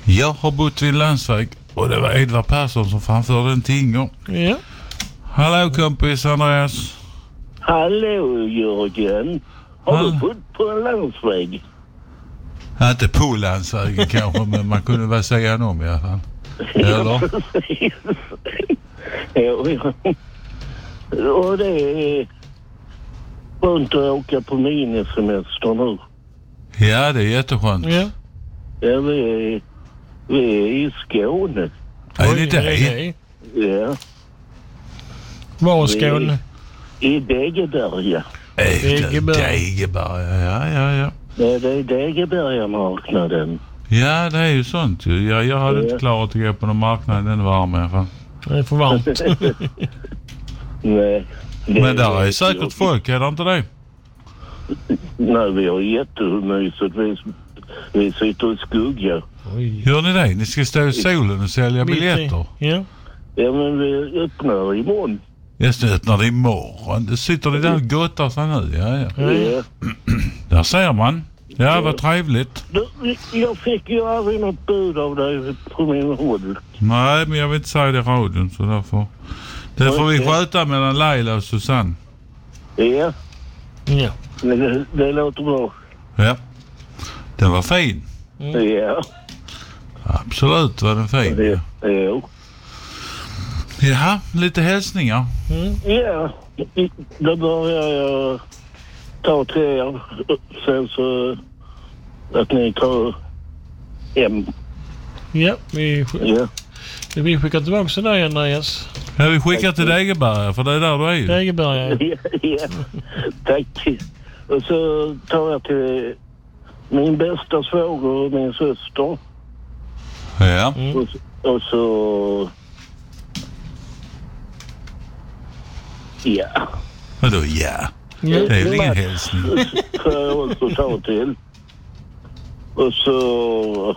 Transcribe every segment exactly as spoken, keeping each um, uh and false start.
Jag har bott vid en landsväg och det var Edvard Persson som framförde en tingo. Ja. Hallå kompis Andreas. Hallå Jörgen. Har Hall- du bott på en landsväg? Ja, inte på landsvägen kanske, men man kunde väl säga om i alla fall. Eller? Precis. Ja, ja. Och det är skönt att åka på minisemester nu. Ja, det är jätteskönt. Ja. Ja, vi är, vi är i Skåne. Är Oj, det det? Ja, Var Skåne? i Degeberga. Degeberga. Degeberga, ja, ja, ja. Ja, det är Degeberga-marknaden. Ja, det är ju sånt ju. Ja, jag hade Ja. inte klarat att gå på någon marknad den varm i alla fall. Det är för varmt. Nej. det Men där är säkert folk, är det inte det? Nej, vi har jättemysigt. Vi, vi sitter i skugga. Oj. Gör ni det? Ni ska stå i solen och sälja Mitt i- biljetter. Ja. Ja, men vi öppnar imorgon. Just det, öppnar det imorgon. Det sitter ni där och gottar sig nu. Ja, ja. Ja. Där ser man. Ja, vad trevligt. Du, jag fick ju aldrig något bud av dig på min håll. Nej, men jag vill inte säga det i radion, så därför... Det får vi Okej. sköta mellan Laila och Susanne. Ja, Ja. det, det låter bra. Ja. Den var fin. Ja, Absolut var den fin. det, ja. Jaha, lite hälsningar. Ja, då börjar jag ta till er. Sen så att ni tar hem. Ja, vi, Ja, vi skickar tillbaka till dig Andreas. Ja, vi skickar till Degeberga, för det är där du är ju. Degeberga. ja, ja. Tack. Och så tar jag till min bästa svåger och min syster. Ja. Och, och så... Ja. Vadå ja? Ja. Det är väl ingen hälsning. Får jag också ta till. Och så...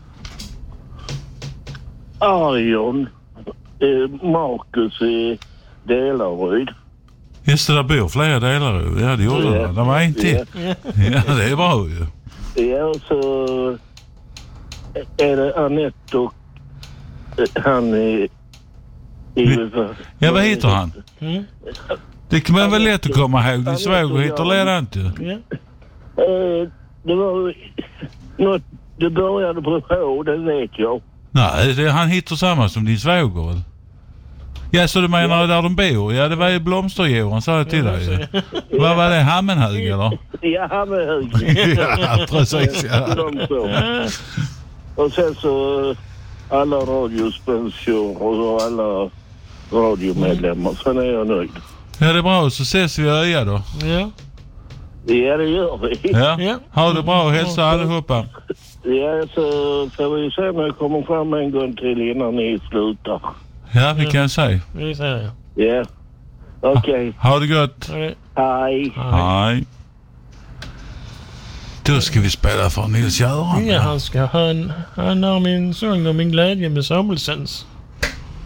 Arjon. Eh, Marcus i Delaryd. Just det, där bor flera delar ju. Ja, det gjorde Ja. det. Det var en till. Ja, det är bra ju. Ja, och så är det Anette och eh, han i... i Ja, vad heter han? Mm. Det kan man väl lätt att komma ihåg. Din svåger heter Ledant ju. Ja. Eh, det var något... Det började på H, det vet jag. Nej, det, han hittar samma som din svåger väl? Ja, så du menar där de bor? Ja, det var ju Blomsterjorden, sa jag till dig ju. Vad var det? Hammenhög eller? Ja, han är hög. Ja, precis. Ja. De så. Och sen så alla radiosponsorer och alla radiomedlemmar. Sen är jag nöjd. Ja, det är bra. Så ses vi i Öja då. Ja. Ja, det gör vi. Ja. Ja. Ha det bra och hälsa allihopa. Ja, så får vi se när jag kommer fram en gång till innan ni slutar. Ja, vi kan säga. Vi säger det. Ja, okej. Ha det gott. Okej. Hej. Hej. Då ska vi spela för Nils Göran. Ja, han ska han, han har min sång och min glädje med Samuelsens.